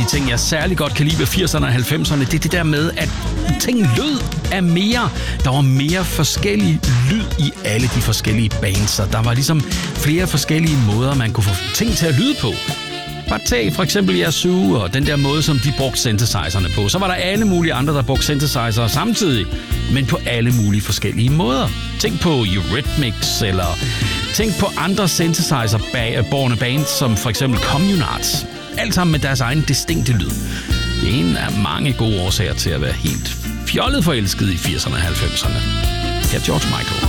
de ting, jeg særlig godt kan lide ved 80'erne og 90'erne, det er det der med, at ting lød af mere. Der var mere forskellig lyd i alle de forskellige bands, og der var ligesom flere forskellige måder, man kunne få ting til at lyde på. Bare tag for eksempel Yazoo og den der måde, som de brugte synthesizerne på. Så var der alle mulige andre, der brugte synthesizer samtidig, men på alle mulige forskellige måder. Tænk på Eurythmics, eller tænk på andre synthesizer-borne bands, som for eksempel Communards. Alt sammen med deres egen distinkte lyd. Det er en af mange gode årsager til at være helt fjollet forelsket i 80'erne og 90'erne. Her er George Michael.